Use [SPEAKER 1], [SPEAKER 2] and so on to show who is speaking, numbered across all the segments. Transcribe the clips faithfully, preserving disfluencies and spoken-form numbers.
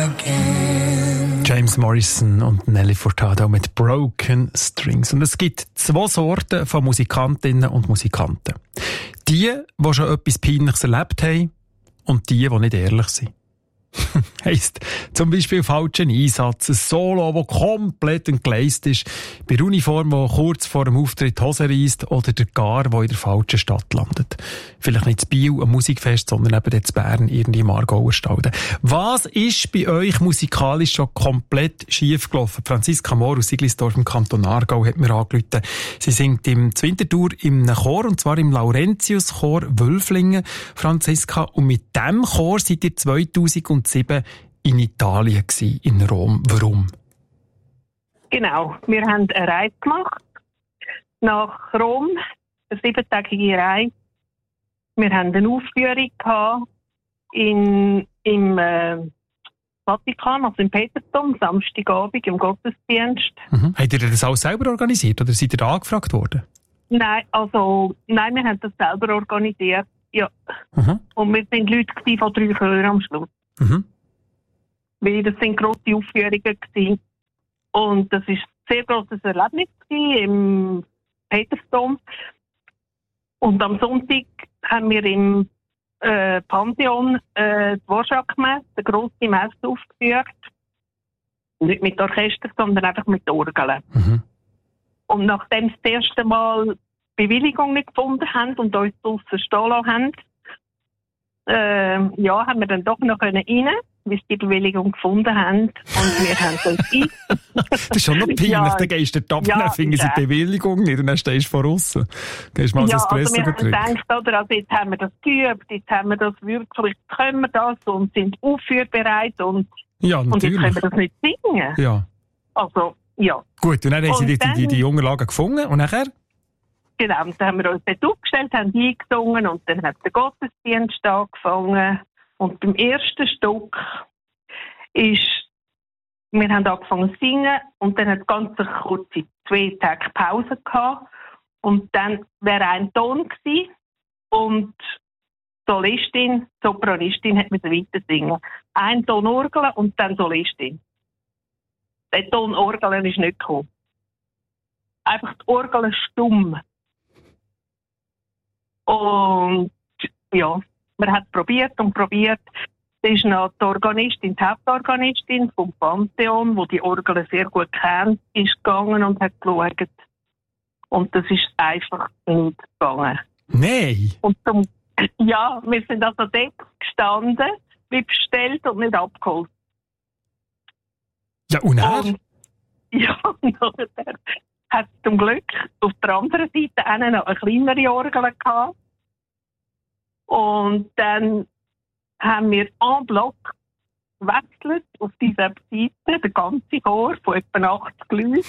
[SPEAKER 1] again.
[SPEAKER 2] James Morrison und Nelly Furtado mit Broken Strings. Und es gibt zwei Sorten von Musikantinnen und Musikanten. Die, die schon etwas Peinliches erlebt haben und die, die nicht ehrlich sind. Heisst zum Beispiel falschen Einsatz, ein Solo, das komplett entgleist ist, bei der Uniform, die kurz vor dem Auftritt die Hose reisst oder der Gar, der in der falschen Stadt landet. Vielleicht nicht in Biel, ein Musikfest, sondern eben in Bern, irgendwie im Aargauer Stalden. Was ist bei euch musikalisch schon komplett schief gelaufen? Franziska Mohr aus Siglisdorf im Kanton Aargau hat mir angerufen. Sie singt im Winterthur im Chor, und zwar im Laurentius-Chor Wölflingen, Franziska. Und mit diesem Chor seid ihr zweitausendsieben in Italien gewesen, in Rom. Warum?
[SPEAKER 3] Genau, wir haben eine Reise gemacht nach Rom, eine siebentägige Reise. Wir haben eine Aufführung gehabt in, im äh, Vatikan, also im Petersdom, Samstagabend im Gottesdienst.
[SPEAKER 2] Mhm. Habt ihr das alles selber organisiert oder seid ihr da angefragt worden?
[SPEAKER 3] Nein, also, nein, wir haben das selber organisiert, ja.
[SPEAKER 2] Mhm.
[SPEAKER 3] Und wir waren Leute von drei Chören am Schluss.
[SPEAKER 2] Mhm.
[SPEAKER 3] Weil das sind grosse Aufführungen gewesen. Und das war ein sehr grosses Erlebnis gewesen, im Petersdom. Und am Sonntag haben wir im äh, Pantheon äh, die Dvorak-Messe, eine grosse Messe aufgeführt. Nicht mit Orchester, sondern einfach mit Orgeln.
[SPEAKER 2] Mhm.
[SPEAKER 3] Und nachdem sie das erste Mal Bewilligung nicht gefunden haben und uns draussen stehen lassen haben, äh, ja, haben wir dann doch noch rein, bis sie die Bewilligung gefunden haben. Und wir haben uns ein.
[SPEAKER 2] Das ist schon noch peinlich.
[SPEAKER 3] Ja,
[SPEAKER 2] dann gehst du dort
[SPEAKER 3] ja,
[SPEAKER 2] dann finden sie die Bewilligung nicht und dann stehst du von außen. Gehst mal
[SPEAKER 3] ja,
[SPEAKER 2] ins
[SPEAKER 3] also wir haben
[SPEAKER 2] Espresso
[SPEAKER 3] gedacht, oder, also jetzt haben wir das geübt, jetzt haben wir das wirklich, können wir das und sind aufführbereit und,
[SPEAKER 2] Ja,
[SPEAKER 3] und jetzt
[SPEAKER 2] natürlich.
[SPEAKER 3] können wir das nicht singen.
[SPEAKER 2] Ja.
[SPEAKER 3] Also, ja.
[SPEAKER 2] Gut, und dann haben sie
[SPEAKER 3] Und
[SPEAKER 2] die, die, die,
[SPEAKER 3] dann-
[SPEAKER 2] die Unterlagen gefunden und nachher?
[SPEAKER 3] Genau, und dann haben wir uns dort aufgestellt, haben eingesungen und dann hat der Gottesdienst angefangen. Und beim ersten Stück ist, wir haben angefangen zu singen und dann hat es ganz eine kurze zwei Tage Pause gehabt. Und dann wäre ein Ton gewesen und Solistin, Sopranistin hat müssen weiter singen. Ein Ton Orgel und dann Solistin. Der Ton Orgel ist nicht gekommen. Einfach die Orgel stumm. Und ja, man hat probiert und probiert. Es ist noch die Organistin, die Hauptorganistin vom Pantheon, die die Orgel sehr gut kennt, ist gegangen und hat geschaut. Und das ist einfach nicht gegangen.
[SPEAKER 2] Nein!
[SPEAKER 3] Und zum, ja, wir sind also dort gestanden, wie bestellt und nicht abgeholt.
[SPEAKER 2] Ja, und er?
[SPEAKER 3] Und, ja, und nachher hat es zum Glück auf der anderen Seite auch noch eine kleinere Orgel gehabt. Und dann haben wir en bloc gewechselt auf dieser Seite, der ganze Chor von etwa achtzig Leuten.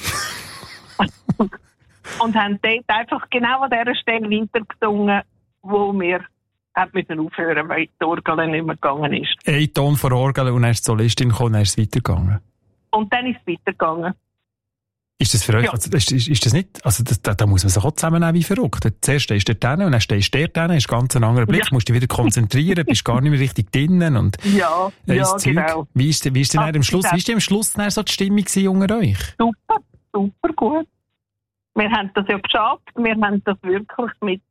[SPEAKER 3] Und haben dort einfach genau an dieser Stelle weitergesungen, wo wir haben müssen aufhören, weil die Orgel nicht mehr gegangen ist.
[SPEAKER 2] Ein Ton vor Orgel und dann ist die Solistin gekommen, dann ist es weitergegangen.
[SPEAKER 3] Und dann ist es weitergegangen.
[SPEAKER 2] Ist das für euch,
[SPEAKER 3] Ja.
[SPEAKER 2] also, ist, ist, ist das nicht, also das, da, da muss man sich auch zusammennehmen wie verrückt. Zuerst stehst du dort hin und dann stehst du dort hin, hast ganz einen anderen Blick,
[SPEAKER 3] Ja.
[SPEAKER 2] musst dich wieder konzentrieren, bist gar nicht mehr richtig drinnen und
[SPEAKER 3] Ja,
[SPEAKER 2] äh,
[SPEAKER 3] ja,
[SPEAKER 2] das Zeug.
[SPEAKER 3] genau.
[SPEAKER 2] Wie ist, wie ist denn
[SPEAKER 3] Ah,
[SPEAKER 2] dann am Schluss,
[SPEAKER 3] das-
[SPEAKER 2] wie ist denn am Schluss dann so die Stimmung gewesen unter euch?
[SPEAKER 3] Super, super gut. Wir haben das ja geschafft. Wir haben das wirklich mit,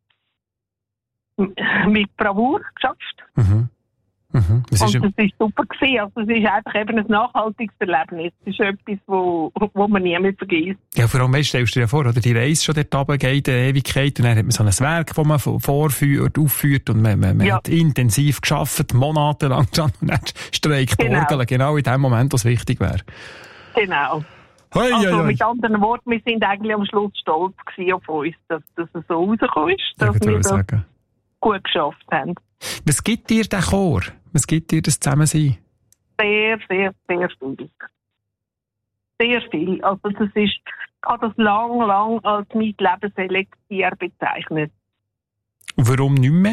[SPEAKER 3] mit Bravour geschafft.
[SPEAKER 2] Mhm. Mhm. Das ist,
[SPEAKER 3] Und das war super gewesen. Also es ist einfach eben ein nachhaltiges Erlebnis. Es ist etwas, wo, wo man nie mehr vergisst.
[SPEAKER 2] ja, vor allem, weißt, stellst du dir vor, oder die Reise schon dort runter geht, eine Ewigkeit, und dann hat man so ein Werk, das man vorführt, aufführt, und man, man, man
[SPEAKER 3] Ja.
[SPEAKER 2] hat intensiv gearbeitet, monatelang schon, und dann streikt die
[SPEAKER 3] Genau.
[SPEAKER 2] Orgel genau in dem Moment, was wichtig wäre.
[SPEAKER 3] Genau.
[SPEAKER 2] Hoi,
[SPEAKER 3] Also
[SPEAKER 2] hoi, hoi.
[SPEAKER 3] mit anderen Worten, wir sind eigentlich am Schluss stolz gewesen auf uns, dass das so rausgekommen ist,
[SPEAKER 2] Ich
[SPEAKER 3] dass
[SPEAKER 2] würde
[SPEAKER 3] wir das
[SPEAKER 2] sagen.
[SPEAKER 3] gut geschafft haben.
[SPEAKER 2] Was gibt dir der Chor? Was gibt dir das Zusammensein?
[SPEAKER 3] Sehr, sehr, sehr viel. Sehr viel. Also das ist, ich habe das lang, lang als mein Lebenselixier bezeichnet.
[SPEAKER 2] Und warum nicht mehr?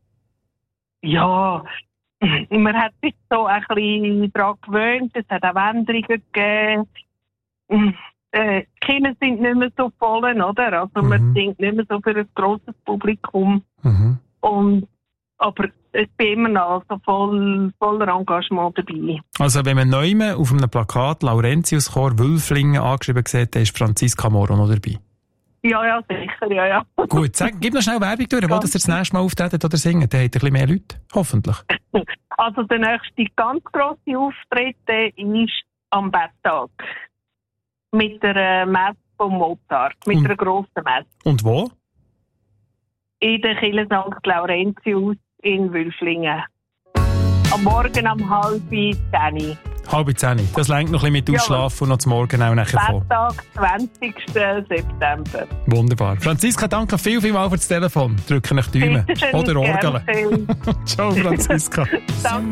[SPEAKER 3] Ja, man hat sich so ein bisschen daran gewöhnt, es hat auch Änderungen gegeben. Äh, die Kinder sind nicht mehr so voll, oder? Also
[SPEAKER 2] Mhm.
[SPEAKER 3] man singt nicht mehr so für ein grosses Publikum.
[SPEAKER 2] Mhm.
[SPEAKER 3] Und Aber ich bin immer noch also voll, voller Engagement dabei.
[SPEAKER 2] Also wenn man neu auf einem Plakat Laurentiuschor Wülflingen angeschrieben sieht, dann ist Franziska Moro noch dabei.
[SPEAKER 3] Ja, ja, sicher, ja, ja.
[SPEAKER 2] Gut, sag, gib noch schnell Werbung durch, wo das ihr das nächste Mal auftretet oder singt. Dann habt ihr ein bisschen mehr Leute, hoffentlich.
[SPEAKER 3] Also der nächste ganz grosse Auftritt ist am Betttag. Mit der Messe vom Mozart, mit
[SPEAKER 2] Und,
[SPEAKER 3] einer grossen Messe.
[SPEAKER 2] Und wo?
[SPEAKER 3] In der Kirche Sankt Laurentius in Wülflingen. Am Morgen um halb zehn.
[SPEAKER 2] Halb zehn. Das lenkt noch ein bisschen mit Ausschlafen und noch zum Morgen auch nachher vor.
[SPEAKER 3] Betttag, zwanzigsten September.
[SPEAKER 2] Wunderbar. Franziska, danke viel, viel mal für das Telefon. Drücke euch die Daumen. Oder Orgeln. Ciao, Franziska.
[SPEAKER 3] Danke.